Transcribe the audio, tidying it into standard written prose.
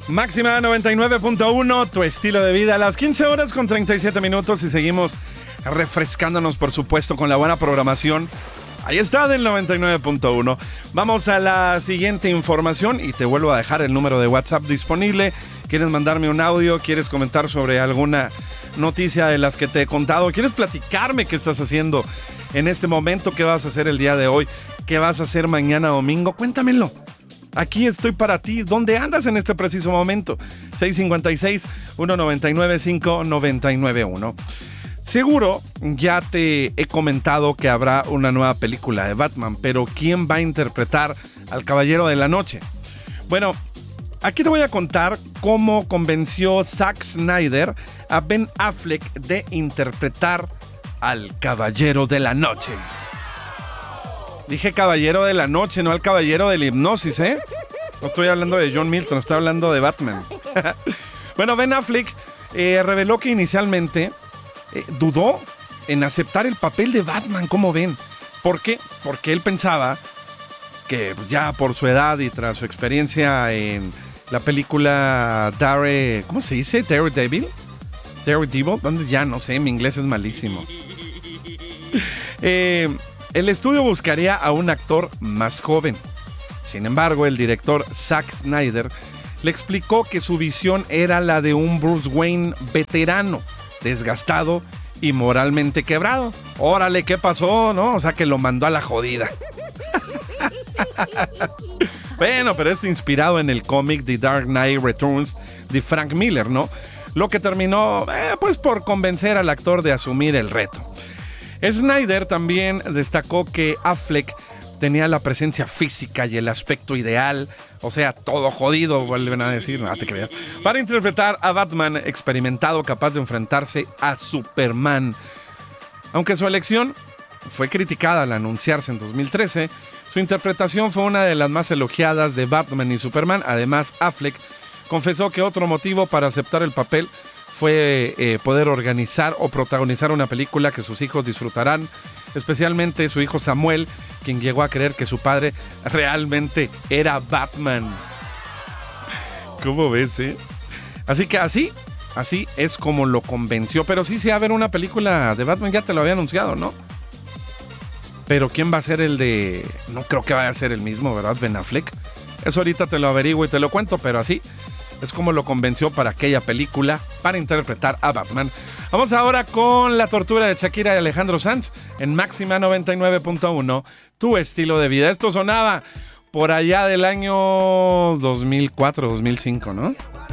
Máxima 99.1, tu estilo de vida a las 15 horas con 37 minutos y seguimos refrescándonos, por supuesto, con la buena programación. Ahí está del 99.1. Vamos a la siguiente información y te vuelvo a dejar el número de WhatsApp disponible. ¿Quieres mandarme un audio? ¿Quieres comentar sobre alguna noticia de las que te he contado? ¿Quieres platicarme qué estás haciendo en este momento? ¿Qué vas a hacer el día de hoy? ¿Qué vas a hacer mañana domingo? Cuéntamelo. Aquí estoy para ti. ¿Dónde andas en este preciso momento? 656-199-5991. Seguro ya te he comentado que habrá una nueva película de Batman, pero ¿quién va a interpretar al Caballero de la Noche? Bueno, aquí te voy a contar cómo convenció Zack Snyder a Ben Affleck de interpretar al Caballero de la Noche. Dije Caballero de la Noche, no al Caballero de la Hipnosis, ¿eh? No estoy hablando de John Milton, estoy hablando de Batman. Bueno, Ben Affleck reveló que inicialmente dudó en aceptar el papel de Batman, ¿cómo ven? ¿Por qué? Porque él pensaba que ya por su edad y tras su experiencia en la película ¿cómo se dice? Daredevil. ¿Dónde? Ya no sé, mi inglés es malísimo. El estudio buscaría a un actor más joven. Sin embargo, el director Zack Snyder le explicó que su visión era la de un Bruce Wayne veterano, desgastado y moralmente quebrado. Órale, ¿qué pasó? ¿No? O sea, que lo mandó a la jodida. Bueno, pero esto inspirado en el cómic The Dark Knight Returns de Frank Miller, ¿no? Lo que terminó, pues, por convencer al actor de asumir el reto. Snyder también destacó que Affleck tenía la presencia física y el aspecto ideal, o sea, todo jodido, vuelven a decir, no te creas, para interpretar a Batman experimentado capaz de enfrentarse a Superman. Aunque su elección fue criticada al anunciarse en 2013, su interpretación fue una de las más elogiadas de Batman y Superman. Además, Affleck confesó que otro motivo para aceptar el papel fue poder organizar o protagonizar una película que sus hijos disfrutarán, especialmente su hijo Samuel, quien llegó a creer que su padre realmente era Batman. ¿Cómo ves, eh? Así que así es como lo convenció. Pero sí va a haber una película de Batman, ya te lo había anunciado, ¿no? Pero ¿quién va a ser el de...? No creo que vaya a ser el mismo, ¿verdad? Ben Affleck. Eso ahorita te lo averiguo y te lo cuento, pero así es como lo convenció para aquella película, para interpretar a Batman. Vamos ahora con la tortura de Shakira y Alejandro Sanz en Máxima 99.1, tu estilo de vida. Esto sonaba por allá del año 2004, 2005, ¿no?